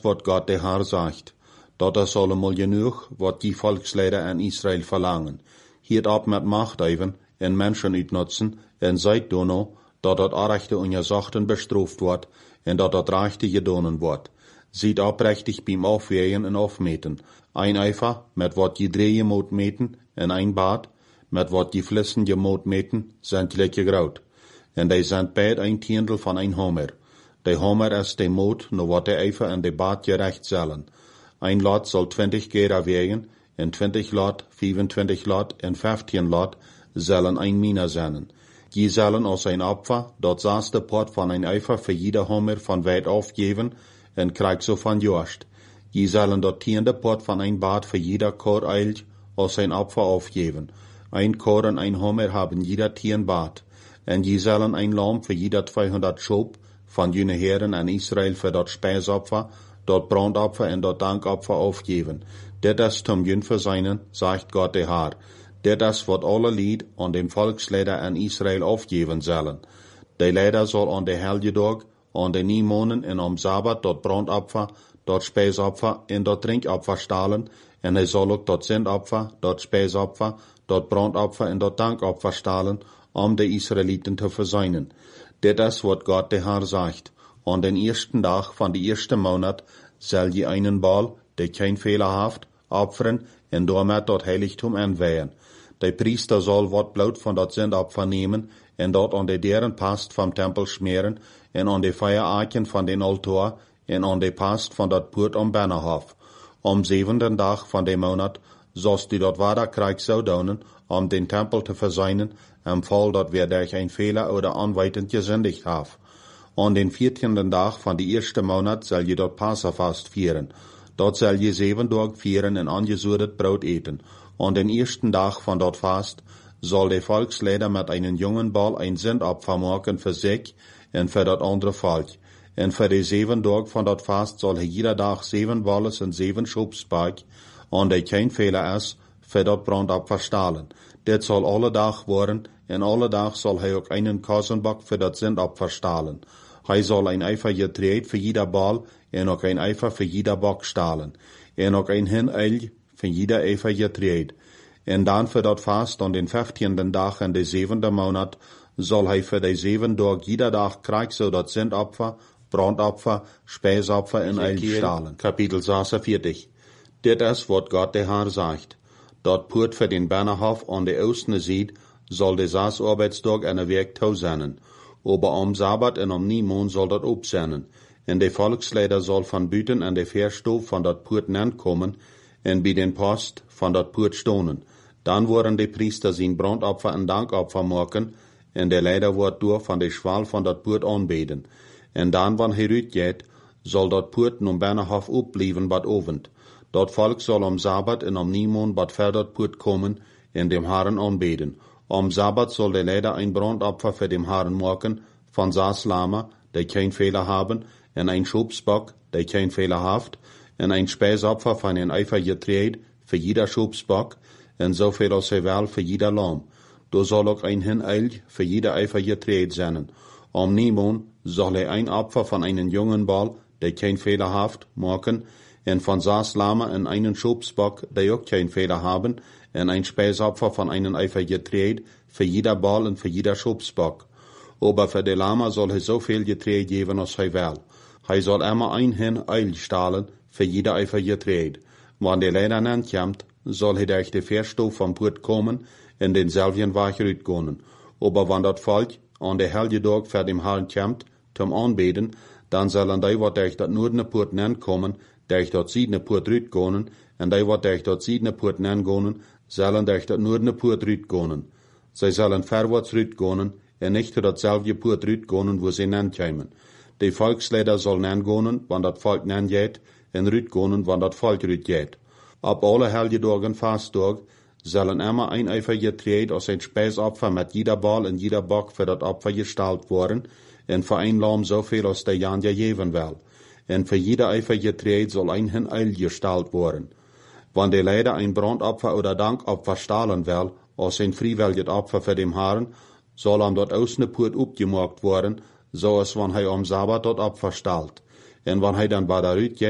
wat Gott der Herr sagt. Dat is allemaal genoeg wat die Volksleider in Israel verlangen. Hiert ab met Macht even en Menschen uitnutzen en seid dono, dat het Arechte und Gesachten bestraft wordt en dat het Rechte gedonen wordt. Ziet oprechtig beim Aufwägen en Aufmeten. Ein Eifer, met wat je drehen moet meten, en ein Bad, met wat je flissen je moet meten, zijn gelijk groot. En die zijn beid een tiendel van een homer. De homer is de moot, no wat de Eifer en de Bad gerecht zullen. Ein lot zal 20 kera wegen, en 20 lot, 25 lot en 15 lot zullen een mina zijn. Die zullen als een Opfer, dat zaaste pot van een Eifer voor jeder homer van wijd afgeven, en krijgt zo van Jost. Die zullen dat tiende pot van een Bad voor jeder kor eilt als een Opfer afgeven. Ein kor en een homer hebben jeder 10 Bad. En die zullen een lam voor jeder 200 schop van jene heren en Israël voor dat spijsopfer, dat brandopfer en dat dankopfer afgeven. Dit is zum Jünfer seinen, sagt Gott der Herr. Dit is wat alle Lied an dem Volksleider in Israel afgeven zullen. De leider zal aan de Helgedag, aan de Niemonen en am Sabbat dat brandopfer, dat spijsopfer en dat drinkopfer stalen, en hij zal ook dat zendopfer, dat spijsopfer, dat brandopfer en dat dankopfer stalen, om de Israëlieten te verzuinen. Dit is wat Gott der Herr sagt. An den ersten Tag van de eerste maand zal je einen Bal, der kein Fehler haft, opferen en daarmet dat heiligtum aanweihen. De priester zal wat bloed van dat zendopfer nemen en dat aan de deuren past van tempel smeren en aan de feueraken van den altaar en aan de past van dat poort om Binnenhof. Am 7e dag van de maand zoals die dat waterkrijg zou doen om den tempel te verzuinen, im Fall dat wir durch ein Fehler oder anweitend gesündigt have. An den 14. Dag van de eerste maand zal je dat Passafast vieren. Dat zal je 7 Tage vieren en angesudet Brot eten. An den ersten Dag van dat Fast zal de Volksleider met einen jungen Bal ein Sündopfer maken für sich en für dat andere Volk. En für de 7 Tage van dat Fast zal hij jeder Dag 7 Balles en 7 Schopsbak, an de kein Fehler is, für dat Brandopfer stalen. Dit zal alle Dag worden, en alle Dag zal hij ook einen Kosenbak für dat Sündopfer stalen. Hij zal een Eifer getreed voor jeder Bal, en ook een Eifer voor jeder Bok stalen. En ook een Hineil voor jeder Eifer getreed. En dan voor dat Fast aan den 15. Dag en de 7e maand zal hij voor de 7 Tage jeder Dag krijgen zo dat Sündopfer, Brandopfer, Spijsopfer en Eil stalen. Kapitel 46. Dit is wat Gott der Herr sagt. Dat poort voor den Binnenhof aan de oostende zijde zal de 6 Arbeitsdag en een week toe zijn. Aber am Sabbat en am Niemond zal dat opzenden. En de Volksleider zal van buiten en de verstof van dat poort komen en bij den Post van dat poort stonen. Dan worden de priester zijn brandopfer en dankopfer maken en de leider wordt door van de schwal van dat poort aanbeden. En dan wanneer hij uitgaat, zal dat poort nun Binnenhof opblijven bad ovend. Dat volk zal am Sabbat en am Niemond bad ver dat poort komen en dem Herren aanbeden. Am Sabbat soll der leider ein Brandopfer für dem Herrn machen, von 6 Lamme, die kein Fehler haben, en ein Schopsbock, die kein Fehler haft, en ein Speisopfer von ein Eifer getreed, für jeder Schopsbock, en zoveel als hij wel für jeder Lamm. Da soll auch ein Hineil für jeder Eifer getreed sein. Am Niemond soll er ein Opfer von einen jungen Ball, die kein Fehler haft, machen, en von 6 Lamme en einen Schopsbock, die auch kein Fehler haben, en ein Speisopfer von einem Eifer getreed, für jeder Ball und für jeder Schopsbock. Aber für de Lama soll hij zoveel getreed geben als hij wil. Hij soll immer ein Hineil stahlen, für jeder Eifer getreed. Wann der leider nankommt, soll hij durch de Verstof vom Poort kommen en denselben Weg uitgehen. Aber wann dat Volk an der Helgedag für dem Herrn kommt, zum Anbeten, dann sollen die, wat durch dat noordene Poort kommen, durch dat ziedene Poort uitgehen, en die, wat durch dat ziedene Poort gaan, zullen durch dat noordene Poort uitgehen. Zij zullen verwaarts uitgehen, en niet door datzelfde Poort uitgehen, wo sie nankomen. De Volksleider zal nangaan, wann dat Volk nangeht, en uitgehen, wann dat Volk uitgeht. Op alle Helgedagen Fastdag zullen immer ein Eifer getreed als ein Speisopfer mit jeder Bal en jeder Bock für dat Opfer gestalt worden, en für ein Lamm zoveel als der Jan geven will. En für jeder Eifer getreed soll ein Hineil gestalt worden. Wann der leider ein Brandopfer oder Dankopfer stahlen will, als ein freiwilliges Opfer für dem Herrn, soll am dort ausne Poort opgemaakt worden, so als wann hij am Sabbat dat Opfer stalt. En wann hij dan bij daaruit gaat,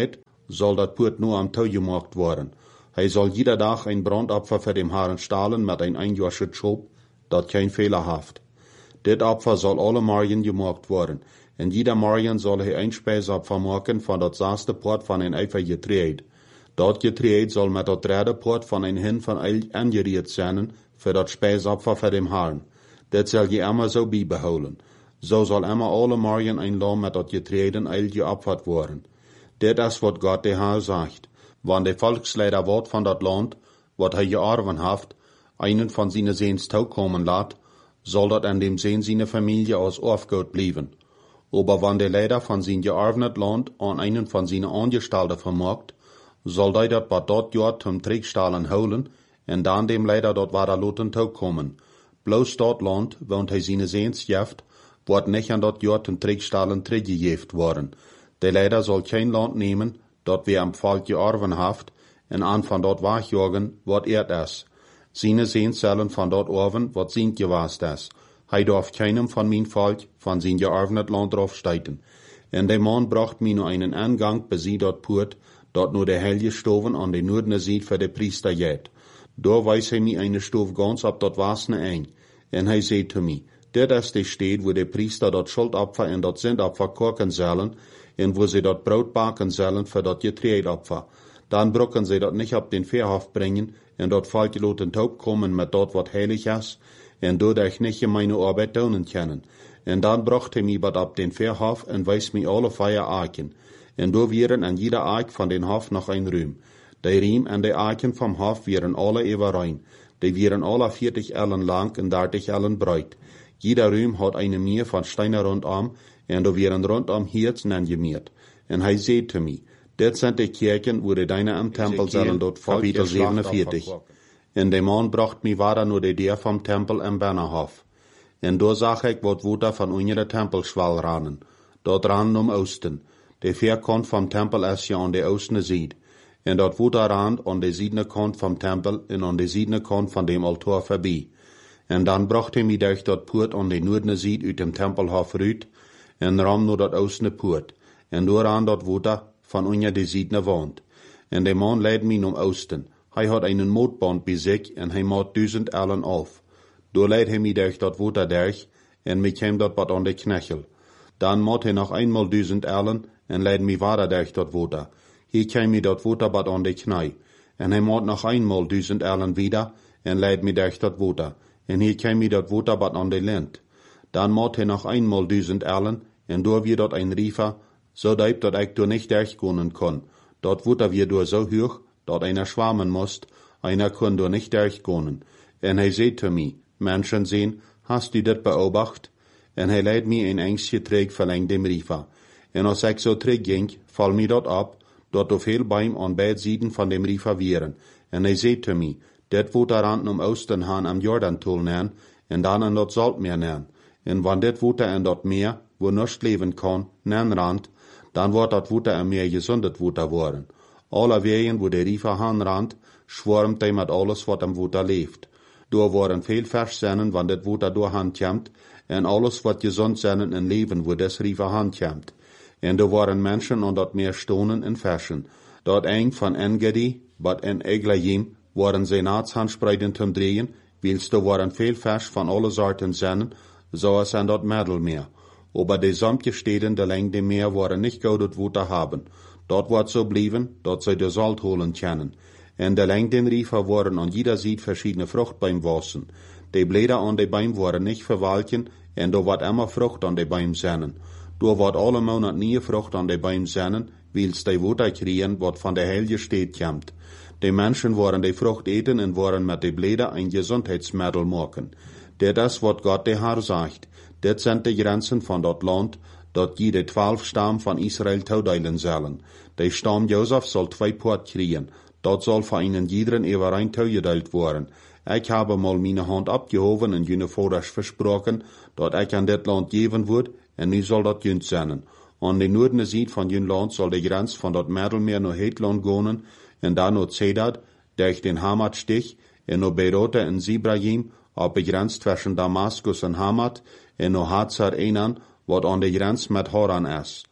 soll dat Poort nur am Tau gemacht worden. Hij soll jeder Tag ein Brandopfer für dem Herrn stahlen mit ein einjährigen Schop, dat kein Fehler haft. Dit Opfer soll alle Morgen gemacht worden. En jeder Morgen soll hij ein Speisopfer machen von dat saste Poort van ein Eifer getreed. Dat getreed soll met dat derde Poort van ein Hin van Eil angeriet zijn, für dat Speisopfer für dem Herrn. Dit soll je immer so beibehouden. So soll immer alle Morgen ein Lamm mit dat getreden Eil geopfert worden. Dit is wat Gott de Herr sagt. Wann de Volksleider wordt van dat Land, wat hij geërven haft, einen von seine Seens Tau kommen laat, soll dat an dem Seen seine Familie als Aufgut blieben. Aber wann der Leider von sein geërvenet Land an einen von seine Angestellten vermogt, soll hij dat wat dort Jahr zum Trägstahlen holen, en dan dem Leider dort wara loten Tau kommen. Bloß dort Land, woont hij seine Seens jeft, wordt nicht an dort Jahr zum Trägstahlen teruggejeft worden. Der Leider soll kein Land nehmen, dort wir am Fall geërven haft, en an van dort wegjagen, wat is. Seine Seens zullen van dort erven, wat zijn gewaast is. Hij darf keinem von mijn Volk van zijn geërvenet Land draufsteiten. En der Mann bracht mir nur einen Angang besie dort Poort, dort nur der Helge Stoven an de noordene Seite für de Priester jet. Da weis hij mir eine Stof ganz ab dort wasne ein. En hij zei zu mir, dit is de steed wo de Priester dort Schuldopfer en dort Sündopfer koken zullen, en wo sie dort Brot baken zullen für dort Getreidopfer. Dan brocken sie dort nicht ab den Verhof bringen, en dort Volkgeloten Taub kommen mit dort wat heilig is, en dodurch nicht meine Arbeit doen können. En dan bracht hij mij wat ab den Verhof en weis mij alle vier Eiken. En do wieren an jeder Eik van den Hof noch ein Riem. De Riem en de Eiken vom Hof wieren alle ewerein. Die wieren alle 40 Ellen lang en 30 Ellen breit. Jeder Riem hat eine Meer von Steine rundom, en do wieren rundom Herzen angemiert. En hij zei zu mir, dit sind die Kirchen, wo de deine am Tempel sollen dort Kapitel 47. En de Mann bracht mi wara nur de Deur vom Tempel im Bannerhof. En do zag ik wat woeder van unsere Tempelschwal ranen. Dort ranen Osten. De Veerkant vom Tempel is ja an de oostene Seite. En dat woeder rand an de ziedene Kant vom Tempel en an de ziedene Kant van dem Altar voorbij. En dan bracht hij mi durch dat Poort an de noordene Seite uit dem Tempelhof uit, en ram nur dat oostene Poort. En door aan dat woeder van onder de ziedene Wand. En de man leid mi Osten. Hij had einen mootband bij zich en hij maat 1000 Ellen af. Door leid hij mi durch dat woeder durch en mi kwam dat wat aan de knechel. Dan maat hij nog eenmaal 1000 Ellen en leid mi verder durch dat woeder. Hier kwam mi dat woeder wat aan de knij. En hij maat nog eenmaal 1000 Ellen wieder en leid mi durch dat woeder. En hier kwam mi dat woeder wat aan de lint. Dan maat hij nog eenmaal 1000 Ellen en door weer dat een riefer, so diep dat ik door niet durchkomen kon. Dat woeder weer door zo hoog, dat einer schwammen moest, einer kon door nicht durchkomen. En hij zei zu mir, Menschen sehen, hast du dit beobacht? En hij leid mir een engstje terug verlengd dem riefer. En als ik zo terugging, val mi dat op, dat er veel Bäume an beide Seiten van dem riefer wieren. En hij zei zu mir, dit woeder rand Osten han am Jordantul nähen, en dan an dat Saltmeer nähen. En wann dit woeder en dat meer, wo nichts leven kan, nähen rand, dan wordt dat woeder en meer gezondet woeder worden. Alle wegen, wo der riefer han rand, schwarmt hij met alles wat am woeder leeft. Door worden veel vers zijn, wann dit woeder door hand komt, en alles wat gezond zijn en leven, wo des riefer hand komt. En er waren mensen aan dat meer stonen en versen. Dat eng van Engedi, wat en Eglayim, waren zijn naatshandspreiden te drehen, wils er waren veel vers van alle soorten zijn, zoals aan dat Middelmeer. Aber de samtje steden de lengte meer waren niet goud woeder hebben. Dat wordt zo blijven, dat zij de Salt holen kunnen. En de lengten riefer waren an jeder Seite verschiedene Fruchtbäume wassen. De Blätter an de Bäume waren nicht verwalken, en da wordt immer Frucht an de Bäume zijn. Da wordt alle Monat nie Frucht an de Bäume zijn, wils de Woeder kriegen, wat van de Heilige Steed komt. De Menschen waren de Frucht eten en waren met de Blätter ein Gesundheitsmittel maken. Dit is wat Gott de Herr sagt. Dit zijn de Grenzen van dat Land, dat jede 12 Stamm van Israel toedelen zullen. De Stamm Josef zal 2 Poort kriegen. Dat zal voor einen iederen ewerein toegedeeld worden. Ik habe mal meine Hand abgehoven en jullie voorders versproken, dat ik aan dit land geven word, en nu zal dat junt zijn. Aan de noordene Seite van jullie land zal de grens van dat Middelmeer naar Hetland gaan, en dan naar Zedad, durch den Hamat-Stich, en naar Beirut en Zibrahim, op de grens tussen Damaskus en Hamat, en naar Hazar Enan, wat aan de grens met Haran is.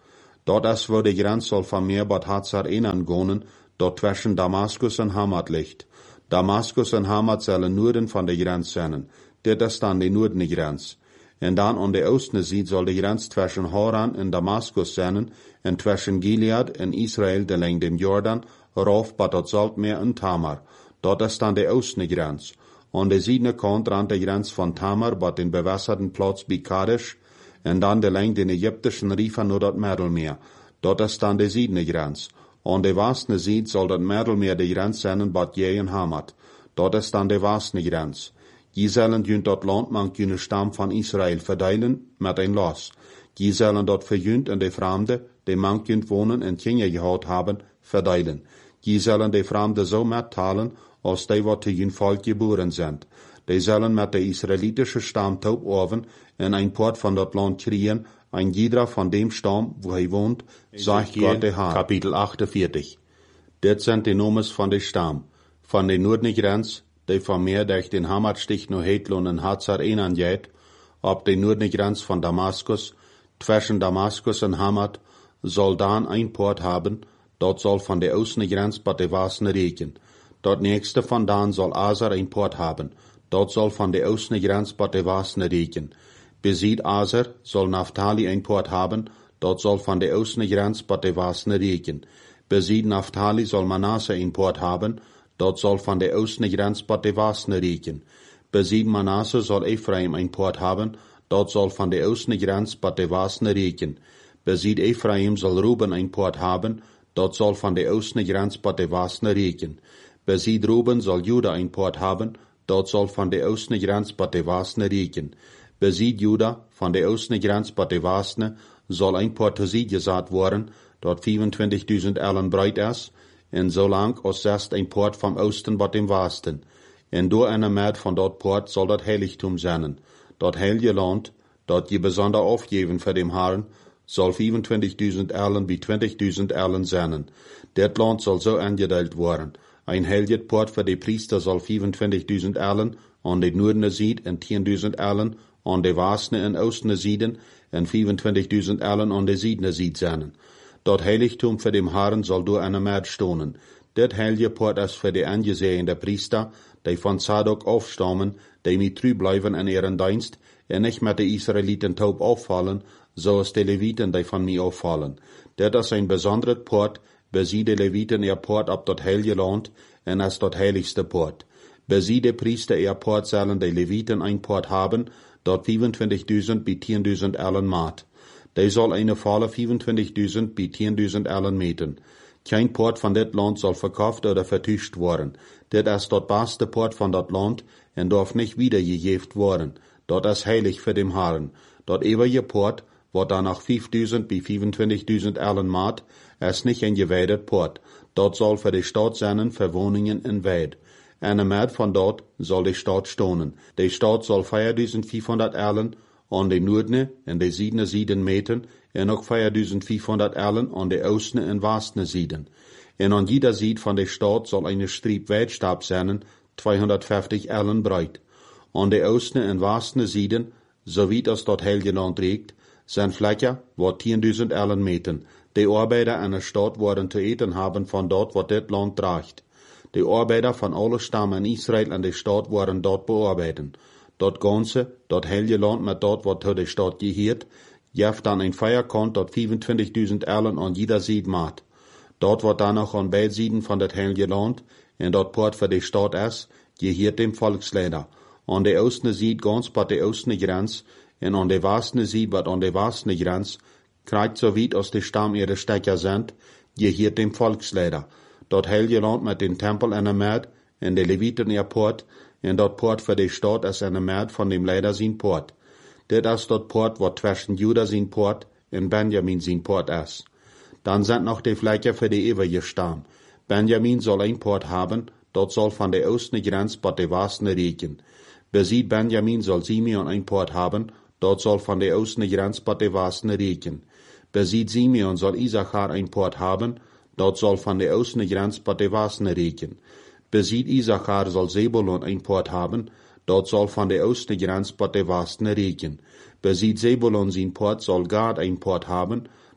Dort es wo die Grenz soll von mir Bad Hazar gehen, dort zwischen Damaskus und Hamat liegt. Damaskus und Hamat sollen Norden von der Grenz sein. Dit ist dann die nordliche Grenz. Und dann an der Ostseite soll die Grenz zwischen Haran und Damaskus sein, und zwischen Gilead und Israel, der längs dem Jordan, rauf bei das Salzmeer und Tamar. Dort ist dann die östliche Grenz. An der südlichen Kant ran die Grenz von Tamar bei den bewässerten Platz bei Kadesh, und dann der längs den ägyptischen Riefer nur das Mittelmeer. Dort ist dann die südliche Grenz. An der westlichen Seite soll das Mittelmeer die Grenz sein bei Je und Hamat. Dort ist dann die westliche Grenz. Die sollen dort Land man jene Stamm von Israel verdeilen mit ein Los. Die sollen dort verjünt und die Fremde, die man wohnen und Kinder gehabt haben, verdeilen. Die sollen die Fremde so mitteilen, als die wat zu jün Volk geboren sind. Die sollen mit der israelitischen Stammtaub oven in ein Port von dort Land kriegen, ein jeder von dem Stamm, wo er wohnt, sagt Gott der Herr. Kapitel 48. Dit sind die Nomen von der Stamm. Von der nördlichen Grenz, die von mir durch den Hamatstich no Hetlon und Hazar geht, ab der nördlichen Grenz von Damaskus, zwischen Damaskus und Hamat, soll dann ein Port haben, dort soll von der östlichen Grenz bei der Wasne regen. Dort nächste von dann soll Aser ein Port haben, dort soll von der östlichen Grenz bei der Wasne regen. Besieht Aser soll Naphtali ein Port haben, dort soll von der östlichen Grenz bei der Wasne regen. Besieht Naphtali soll Manasse ein Port haben, dort soll von der östlichen Grenz bei der Wasne regen. Besieht Manasse soll Ephraim ein Port haben, dort soll von der östlichen Grenz bei der Wasne regen. Besieht Ephraim soll Ruben ein Port haben, dort soll von der östlichen Grenz bei der Wasne regen. Besieht Ruben soll Juda ein Port haben, dort soll von der östlichen Grenz bei der Wasne regen. Besieht Juda von der östlichen Grenz bei der Wasne soll ein Port zu sie gesagt worden, dort 25.000 Ellen breit ist, und so lang als ist ein Port vom Osten bei dem Westen. Und durch eine Mäd von dort Port soll dort Heiligtum sein. Dort heilige Land, dort je besonder aufgeben für dem Herrn, soll 25.000 Ellen wie 20.000 Ellen sein. Det Land soll so angeteilt worden. Ein heiliges Port für die Priester soll 25.000 Ellen, an die nordene Seite und 10.000 Ellen, an die westliche und östliche Seiten, und 25.000 Ellen an die südliche Seite sein. Dort Heiligtum für dem Herrn soll durch eine Mäd stohnen. Det heilige Port ist für die angesehenen Priester, die von Zadok aufstammen, die mit treu bleiben in ihren Dienst, und nicht mit den Israeliten taub auffallen, so als die Leviten, die von mir auffallen. Det ist ein besonderes Port, besieht die Leviten ihr Port ab dort heilige Land, und ist dort heiligste Port. Besieht die Priester ihr Port sollen die Leviten ein Port haben, dort 25.000 bis 10.000 Ellen Maat. Die soll eine Falle 25.000 bis 10.000 Ellen meten. Kein Port von det Land soll verkauft oder vertuscht worden. Det ist dort beste Port von dat Land und darf nicht wiedergegeben worden. Dort ist heilig für dem Herrn. Dort ewige Port, wo danach 5.000 bis 25.000 Ellen Maat, ist nicht ein geweidet Port. Dort soll für die Stadt sein, für Wohnungen in Weid. Eine Mäd von dort soll die Stadt stohnen. Die Stadt soll 4.500 Ellen an die nordene und die südene Seiten meten, und auch 4.500 Ellen an die östene und westene Seiten. Und an jeder Seite von der Stadt soll eine Striep Weitstab sein, 250 Ellen breit. An die östene und westene Seiten, so wie das dort heilige Land liegt, sind Flächen, wo 10.000 Ellen meten. Die Arbeiter einer Stadt worden zu eten haben von dort, wo das Land tragt. Die Arbeiter von allen Stammen in Israel an der Stadt waren dort bearbeiten. Dort ganze, dort heilige Land mit dort, wo zu der Stadt gehört, jeft dann ein Feierkant dort 25.000 Ellen an jeder Seite macht. Dort, wo dann noch an beiden Seiten von das heilige Land, und dort Port für die Stadt ist, gehört dem Volksleiter. An der östlichen Seite ganz bei der östlichen Grenz, und an der westlichen Seite, was an der westlichen Grenz, kriegt so weit aus der Stamm ihre Stecker sind, gehört dem Volksleiter. Dort heilige Land mit dem Tempel in der Mäd, und der Leviten ihr Port, und dort Port für die Stadt ist eine Mäd von dem Leiter sein Port. Det ist dort Port, wo zwischen Juda sein Port und Benjamin sein Port ist. Dann sind noch die Flächen für die ewige Stamm. Benjamin soll ein Port haben, dort soll von der östlichen Grenz bei der westlichen regen. Besieht Benjamin soll Simeon ein Port haben, dort soll von der östlichen Grenz bei der westlichen regen. Besieht Simeon soll Isachar ein Port haben, dort soll von der östlichen Grenz bei der westlichen regen. Besieht Isachar soll Sebulon ein Port haben, dort soll von der östlichen Grenz bei der westlichen regen. Besieht Sebulon sein Port soll Gad ein Port haben,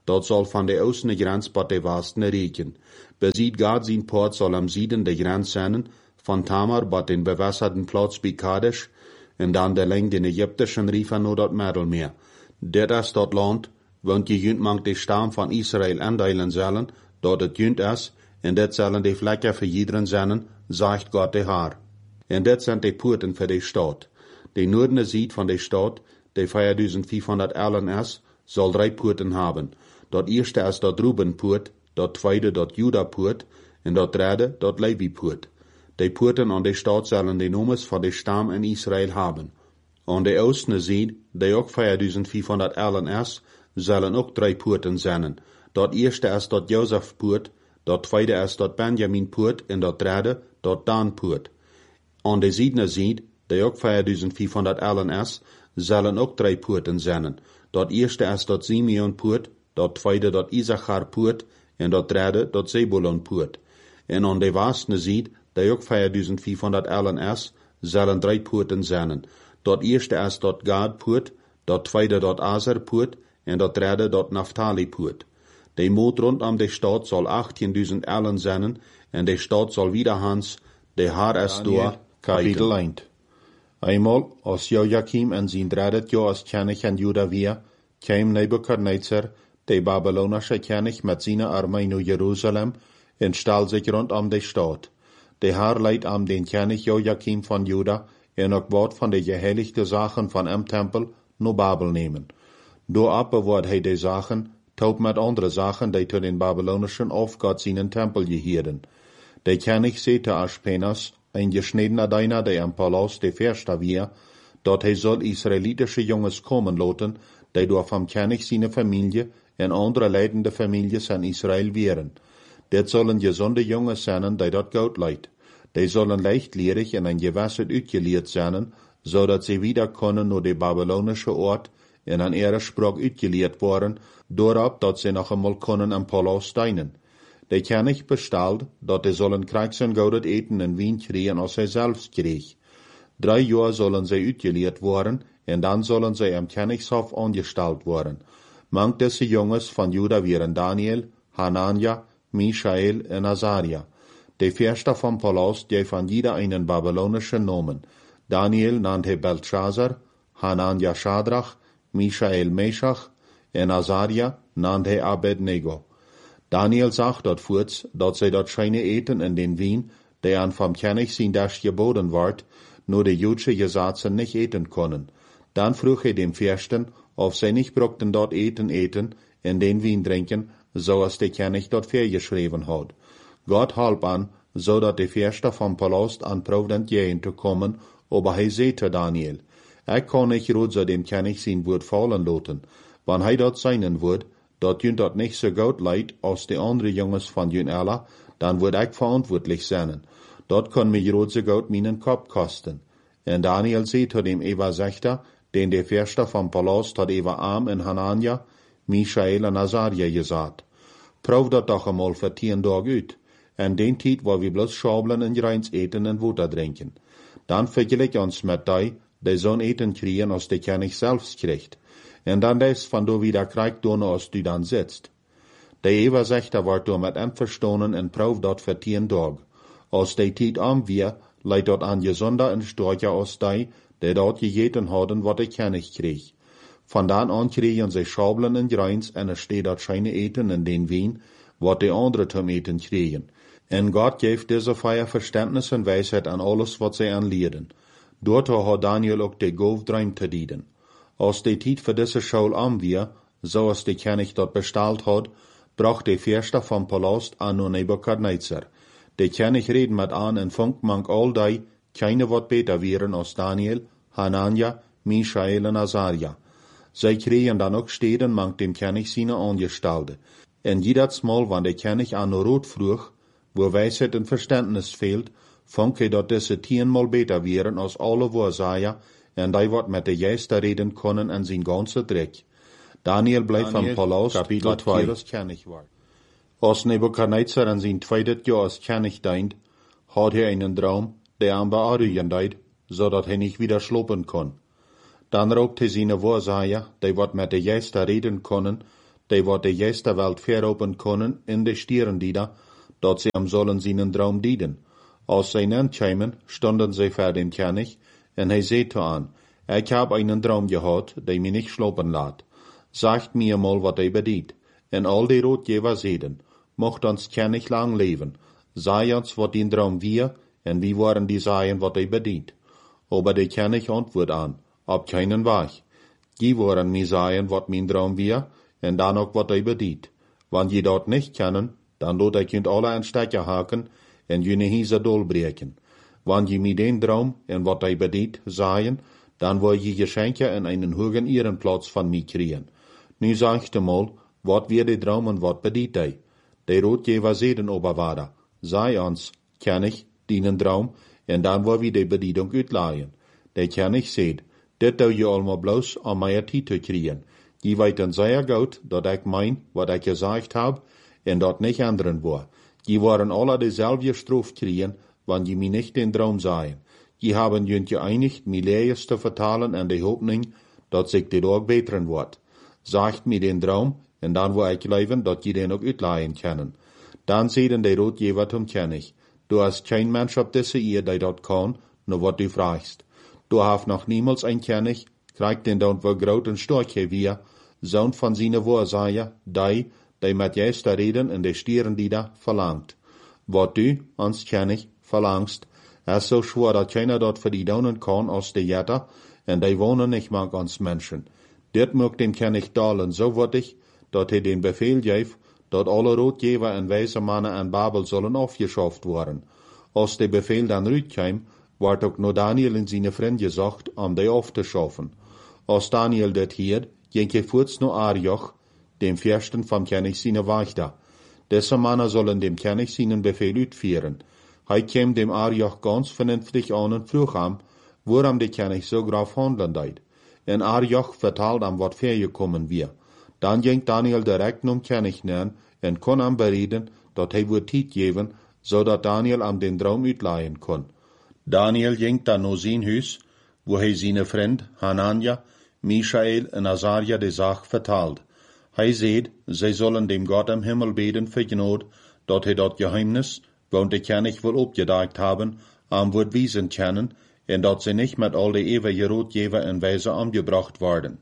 dort soll von der Osten Grenz bis der Westen regen. Besieht Gott sein Port soll am Süden der Grenz sein, von Tamar bis den bewässerten Platz bei Kadesh, und dann der Länge den ägyptischen Riefen nur dort Mittelmeer. Das ist dort Land, wenn die Jünd mang den Stamm von Israel andeilen sollen, dort het Jünd ist, und das sollen die Flecken für jeden sein, sagt Gott der Herr. Und das sind die Porten für die Stadt. Die nördliche Seite von der Stadt, die 4500 Ellen ist, soll 3 Porten haben. Dort erste ist dort Rubenport, dort zweite dort Judaport, und dort dritte dort Leviport. Die Porten an der Stadt sollen die Nummers von der Stamm in Israel haben. An der Osten Seite, die auch 4500 Ellen ist, sollen auch 3 Porten sein. Dort erste ist dort Josefport, dort zweite ist dort Benjaminport, und dort dritte dort Danport. An der südlichen Seite, die auch 4500 Ellen ist, sollen auch 3 Porten sein. Dort erste ist dort Simeonport, dort zweite dort Issacharport, und dort dritte dort Zebulonport. Und an der westlichen Seite, die auch 4500 Ellen ist, sollen 3 Porten sein. Dort erste ist dort Gadport, dort zweite dort Aserport, und dort dritte dort Naphthaliport. Die Mond rund um die Stadt soll 18.000 Ellen sein, und die Stadt soll wiederhans, der Herr ist da, Kapitel 1. Einmal, als Joachim in sein 3. Jahr als König in Juda war, kam Nebukadnezar, der babylonische König mit seiner Armee nach Jerusalem, und stellte sich rund um die Stadt. Der Herr leiht den König Joachim von Juda, und auch Wort von den geheiligten Sachen von dem Tempel nach Babel nehmen. Doab bewahrt die Sachen, taub mit andere Sachen, die zu den babylonischen Aufgott seinen Tempel gehören. Der König sagte Aspenas, ein geschniedener Diener, der im Palast der Fürste war, dort soll israelitische Jungs kommen lassen, die durch vom König seine Familie und andere leidende Familien in Israel wären. Das sollen gesunde Jungs sein, die dort Gott leid. Die sollen leichtlehrig in ein Gewässer ausgelehrt sein, so dass sie wieder können nur die babylonische Ort in an ihrer Sprache ausgelehrt worden, dorab, dass sie noch einmal können am Palast dienen. Der König bestellt, dass sie sollen Kriegs und Goudet eten und Wein kriegen, als er selbst krieg. 3 Jahre sollen sie ausgelehrt worden, und dann sollen sie am Königshof angestellt worden. Manch diese Jungs von Juda wären Daniel, Hanania, Michael und Azaria. Die Fürste vom Palast gave an jeder einen babylonischen Namen. Daniel nannte Belshazzar, Hanania Shadrach, Michael Meshach, und Azaria nannte Abednego. Daniel sagt dort kurz, dass sie dort scheine eten in den Wein, der an vom König sein Dasch geboten ward, nur die jüdische Gesetze nicht eten können. Dann frug dem Fürsten, ob sie nicht brockten dort eten, in den Wein trinken, so als der König dort vorgeschrieben hat. Gott halb an, so dass die Fürste vom Palast an Provident gehen zu kommen, aber er sagte Daniel, kann nicht ruhig so dem König sein Wort fallen lassen. Wenn er dort sein wird, dort jünt dort nicht so gut leid als die anderen Jungs von jün Allah, dann wird ich verantwortlich sein. Dort kann mich ruhig so gut meinen Kopf kosten. Und Daniel sagte dem Eva Sechter, den der Fürste vom Palast hat Eva Am in Hanania, Michael und Azaria gesagt. Prof dat doch einmal für 10 Tage uit. En den Tijd wo wir bloß schabeln und reins eten und Wasser trinken. Dann vergleich uns mit die so eten kriegen, als der König selbst kriegt. Und dann des von du wieder kriegt, als du dann sitzt. Der Eva Sechter war du mit einverstanden und Prof dort für 10 Tage. Als die Tijd wir, leid dort an gesunder und stärker als die dort gegeten hadden, wat der König krieg. Von dann an kriegen sie Schabeln und Reins, und es steht dort scheine eten in den Wein, wat die andere zum Eten kriegen. Und Gott gibt diese Feier Verständnis und Weisheit an alles, was sie anlehren. Dort hat Daniel auch die Gove Dreim zu dienen. Als die Zeit für diese Schule wir, so als der König dort bestellt hat, brach der Fürste vom Palast an Nebukadnezar. Der König reden mit an und funkt mank all die, keine wat beter wären als Daniel, Hanania, Michael und Azaria. Sie kriegen dann auch stehen mank dem König seine Angestellte. Und jedes Mal, wenn der König an Rot frug, wo Weisheit und Verständnis fehlt, funkt dort diese 10-mal beter wären als alle Wahrsager, und die wat mit der Geister reden können an sein ganzer Dreck. Daniel bleibt vom Palast, Kapitel 2. König war. Als Nebukadnezar an sein 2. Jahr als König dient, hat er einen Traum, der am bearbeiten deit, so dass er nicht wieder schlupen kann. Dann raubt er seine Wahrsager, die wat mit der Geister reden können, die wat de jeste Welt veropen kunnen in de stieren die da, dat sie am sollen seinen Traum dienen. Als zij aankwamen, stonden zij voor den König, en hij zei zu an, ich hab einen Traum gehad, die mich nicht schlopen laat. Sagt mir mal, wat hij bedient. En al die Rotgeber zeiden, mocht ons König lang leven. Sei uns, wat die Traum wir, en wie waren die Seien, wat hij bedient. Aber der König antwoord an, op keinen Weg. Die waren mir Seien, wat mein Traum wir, en dan ook wat hij bedient. Wann je dat nicht kennen, dan lot ik junt alle een stekker haken, en jene hiese dolbreken. Wann je mir den Traum, en wat hij bedient, seien, dan wil je Geschenke en einen hohen Ehrenplatz van mij kriegen. Nu sagte mal, wat wir de Traum en wat bedient hij. De Rotgeber zeiden oberwaarder, sei ons, König, dienen Traum, en dan wil we de bediening uitlaaien. De König zeid, dit doe je allemaal bloos om mij tijd te kriegen. Je weten zeer goed dat ik mein, wat ik gezegd heb, en dat niet anderen wil. Je waren alle dezelfde straf kriegen, wanneer je mij niet den Traum sahen. Je hebben junt geeinigt, mij lees te vertalen en de hoopning, dat zich de dag beteren wordt. Zegt mij den Traum, en dan wil ik leven, dat je den ook uitlaaien kunnen. Dan zeiden de Rotgeber zum König, du hast kein Mensch op deze eer, die dat kan, nur wat du fragst. Du hast noch niemals ein König, kriegt den dan wel groot en stark wir, zoon van zijn Woordseier, die met juiste reden in de stieren die da verlangt. Wat du, ons König, verlangst, is so schwer, dat keiner dort für die daunen kann als de Jätter, en die wohnen nicht mag ons Menschen. Dit mögt den König dalen so würdig, dat hij den Befehl geeft, dat alle Rotgeber en wijze mannen en Babel zullen afgeschafft worden. Als de Befehl dan uitkwam, wordt ook nur Daniel en zijn vriend gesagt, om die af te schaffen. Als Daniel dit hierd, ging hij voorts naar Arioch, dem Fürsten vom König seine Wächter. Diese Männer sollen dem König seinen Befehl uitführen. Hij kwam dem Arioch ganz vernünftig an und vroeg hem, waarom de König so graaf handeln deed. En Arioch vertalt hem wat vorgekommen wir. Dan ging Daniel direkt zum König nähern en kon hem bereden, dat hij woord tijd geven, zodat Daniel hem den Traum uitleihen kon. Daniel ging dan naar zijn huis, wo hij zijn vriend Hanania, Michael en Azaria de Sache vertalt. Hij zei, zij zullen dem Gott im Himmel beten für Gnade, dat hij dat Geheimnis, want de König will opgedacht haben, am wird wiesen können, en dat sie nicht mit all de ewige Rotgeber en Weise umgebracht worden.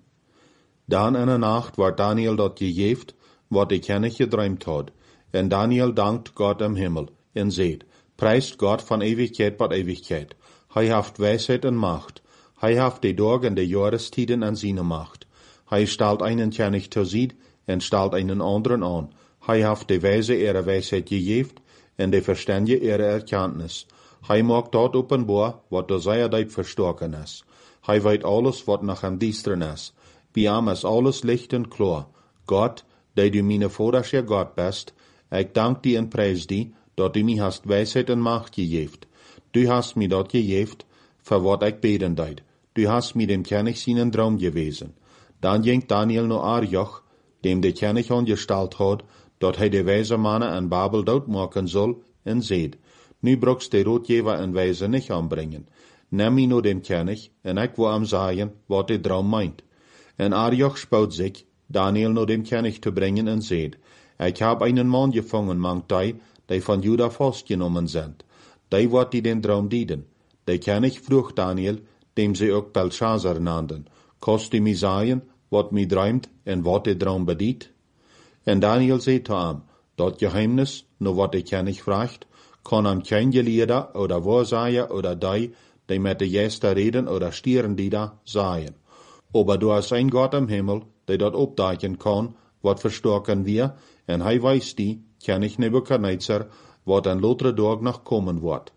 Dan in der Nacht war Daniel dat gegeft, wat de König geträumt had. En Daniel dankt Gott im Himmel, en seht, preist Gott von Ewigkeit bis Ewigkeit. Hij haft Weisheit en Macht. Hij haft de Tag en de Jahrestiden an seine Macht. Hij stalt einen König zur Sied, en stalt einen anderen an. Hij haft de Weise ihre Weisheit gegeft, en de Verständige ihre Erkenntnis. Hij maakt dat openbaar, wat door seiner Deib verstoken is. Hij weet alles, wat nach hem diesteren is. Bij hem is alles licht en klar. Gott, die du meine Vadersche Gott bist, ik dank die en prijs die, dat du mij hast Weisheit en Macht gegeft. Du hast mir dat gegeft, voor wat ik beten deed. Du hast mir dem König seinen Traum gewesen. Dan ging Daniel naar Arioch, dem de König angestalt had, dat hij de wijze mannen en Babel doodmaken zal, en zeid, nu brukst de Rotgeber en wijze nicht aanbrengen. Neem mij naar dem König, en ik wil hem zeggen, wat de Traum meint. En Arioch spout zich, Daniel naar dem König te brengen, en zeid, ik heb einen Mann gevangen, mangt die van Juda vastgenommen sind. Die wordt die den Traum dienen. De König vroeg Daniel, dem sie ook Belshazzar nannten, kost du mij sagen, wat mij träumt en wat de Traum bedient? En Daniel zei zu ihm, dat Geheimnis, nur wat de König fragt, kann am kein Gelehrter oder Wahrsager oder die mit de Gäste reden oder stieren die da sagen. Aber du hast ein Gott im Himmel, der dort opdagen kann, wat verstoken wir, en hij weiß die, König Nebukadnezar, wat een latere dag nog komen wordt.